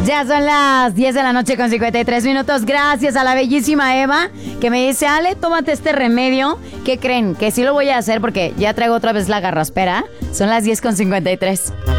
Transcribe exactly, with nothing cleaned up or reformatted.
Ya son las diez de la noche con cincuenta y tres minutos. Gracias a la bellísima Eva que me dice, Ale, tómate este remedio. ¿Qué creen? Que sí lo voy a hacer porque ya traigo otra vez la garraspera. Son las diez con cincuenta y tres.